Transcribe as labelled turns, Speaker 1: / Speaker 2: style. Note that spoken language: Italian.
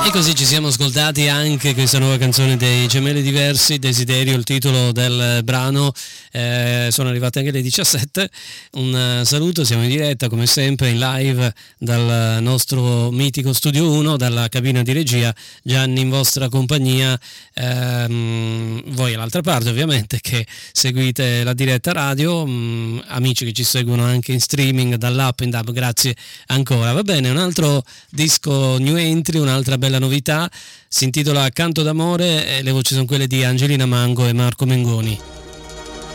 Speaker 1: E così ci siamo ascoltati anche questa nuova canzone dei Gemelli Diversi, Desiderio, il titolo del brano. Sono arrivate anche le 17. Un saluto, siamo in diretta come sempre in live dal nostro mitico Studio 1, dalla cabina di regia. Gianni in vostra compagnia, voi all'altra parte ovviamente che seguite la diretta radio, amici che ci seguono anche in streaming dall'app in DAB, grazie ancora. Va bene, un altro disco new entry, un'altra bella novità, si intitola Canto d'amore e le voci sono quelle di Angelina Mango e Marco Mengoni.